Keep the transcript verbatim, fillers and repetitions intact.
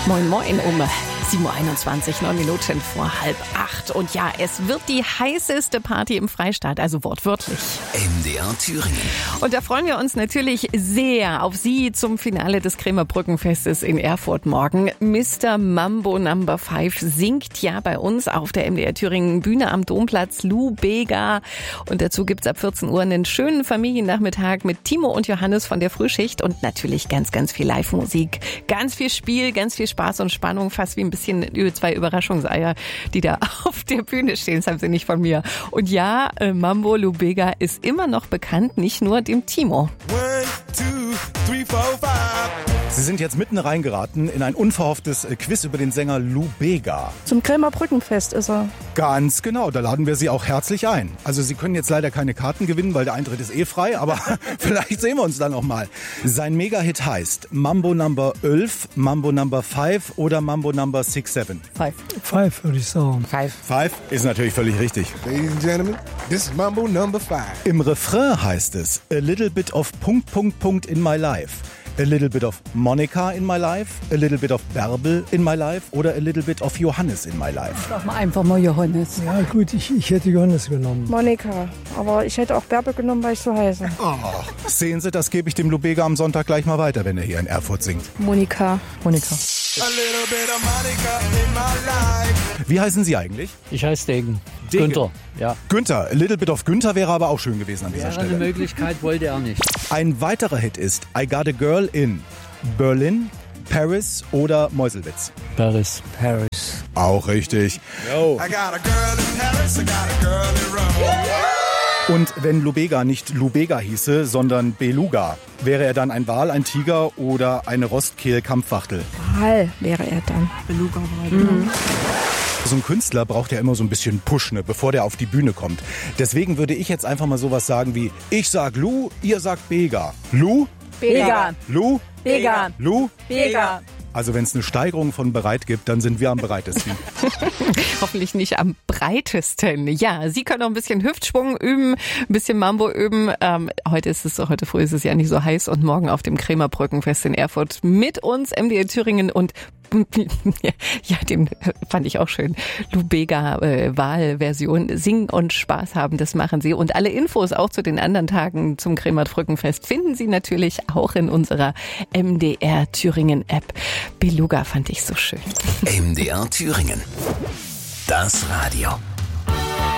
Moin Moin um sieben Uhr einundzwanzig, neun Minuten vor halb acht. Und ja, es wird die heißeste Party im Freistaat, also wortwörtlich. M D R Thüringen. Und da freuen wir uns natürlich sehr auf Sie zum Finale des Kremer Brückenfestes in Erfurt morgen. Mister Mambo Number Five singt ja bei uns auf der M D R Thüringen Bühne am Domplatz, Lou Bega. Und dazu gibt's ab vierzehn Uhr einen schönen Familiennachmittag mit Timo und Johannes von der Frühschicht und natürlich ganz, ganz viel Live-Musik. Ganz viel Spiel, ganz viel Spaß und Spannung, fast wie ein bisschen zwei Überraschungseier, die da auf der Bühne stehen. Das haben sie nicht von mir. Und ja, Mambo Lou Bega ist immer noch bekannt, nicht nur dem Timo. One, two, three, four, five. Sie sind jetzt mitten reingeraten in ein unverhofftes Quiz über den Sänger Lou Bega. Zum Kremer Brückenfest ist er. Ganz genau, da laden wir Sie auch herzlich ein. Also Sie können jetzt leider keine Karten gewinnen, weil der Eintritt ist eh frei, aber vielleicht sehen wir uns dann auch mal. Sein Mega-Hit heißt Mambo Number elf, Mambo Number Five oder Mambo Number Six Seven. Five. Five würde ich sagen. Five. Five ist natürlich völlig richtig. Ladies and gentlemen, this is Mambo Number Five. Im Refrain heißt es A little bit of Punkt, Punkt, Punkt in my life. A little bit of Monica in my life, a little bit of Bärbel in my life oder a little bit of Johannes in my life. Sag mal einfach mal Johannes. Ja gut, ich, ich hätte Johannes genommen. Monika. Aber ich hätte auch Bärbel genommen, weil ich so heiße. Oh, sehen Sie, das gebe ich dem Lou Bega am Sonntag gleich mal weiter, wenn er hier in Erfurt singt. Monika. Monika. A little bit of Monica in my life. Wie heißen Sie eigentlich? Ich heiße Degen. Degen. Günther, ja. Günther. A little bit of Günther wäre aber auch schön gewesen an dieser Wäre eine Stelle. Möglichkeit, wollte er nicht. Ein weiterer Hit ist I Got a Girl in Berlin, Paris oder Meuselwitz. Paris. Paris. Auch richtig. I got a girl in Paris, I got a girl in Rome. Und wenn Lou Bega nicht Lou Bega hieße, sondern Beluga, wäre er dann ein Wal, ein Tiger oder eine Rostkehl-Kampfwachtel? Wal wäre er dann. Beluga war Mhm. So ein Künstler braucht ja immer so ein bisschen Push, ne, bevor der auf die Bühne kommt. Deswegen würde ich jetzt einfach mal sowas sagen wie, ich sag Lou, ihr sagt Bega. Lou? Bega. Lou? Bega. Lou? Bega. Also wenn es eine Steigerung von bereit gibt, dann sind wir am bereitesten. Hoffentlich nicht am breitesten. Ja, Sie können auch ein bisschen Hüftschwung üben, ein bisschen Mambo üben. Ähm, heute ist es so, heute früh ist es ja nicht so heiß und morgen auf dem Kremer Brückenfest in Erfurt mit uns M D R Thüringen und ja, den fand ich auch schön. Lou Bega äh, Wahlversion. Singen und Spaß haben, das machen Sie. Und alle Infos auch zu den anderen Tagen zum Kremer Brückenfest finden Sie natürlich auch in unserer M D R Thüringen App. Beluga fand ich so schön. M D R Thüringen. Das Radio.